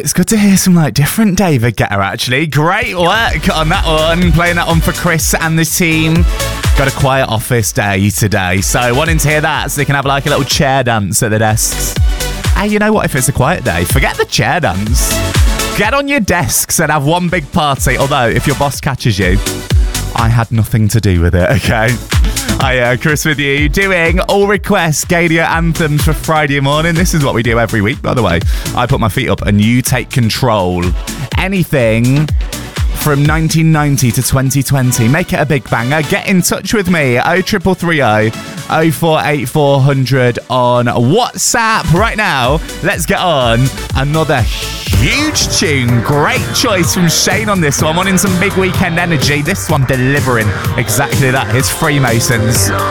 it's good to hear some different David Guetta, actually. Great work on that one. Playing that one for Chris and the team. Got a quiet office day today, so wanting to hear that so they can have a little chair dance at the desks. Hey, you know what? If it's a quiet day, forget the chair dance. Get on your desks and have one big party. Although, if your boss catches you, I had nothing to do with it, okay? Hiya, Chris with you, doing all requests, Gadia anthems for Friday morning. This is what we do every week, by the way. I put my feet up and you take control. Anything from 1990 to 2020. Make it a big banger. Get in touch with me. 0330 048400 on WhatsApp. Right now, let's get on another huge tune. Great choice from Shane on this one. Wanting some big weekend energy. This one delivering exactly that. Here's Freemasons.